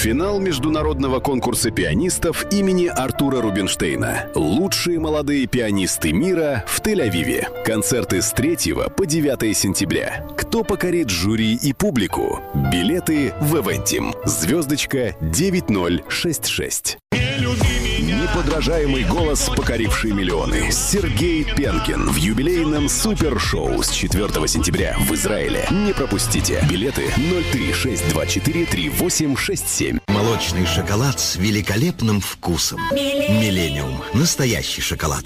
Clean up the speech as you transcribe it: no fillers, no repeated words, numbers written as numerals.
Финал международного конкурса пианистов имени Артура Рубинштейна. Лучшие молодые пианисты мира в Тель-Авиве. Концерты с 3 по 9 сентября. Кто покорит жюри и публику? Билеты в Eventim. Звездочка 9066. Неподражаемый голос, покоривший миллионы. Сергей Пенкин в юбилейном супершоу с 4 сентября в Израиле. Не пропустите. Билеты 036243867. Молочный шоколад с великолепным вкусом. Миллениум. Настоящий шоколад.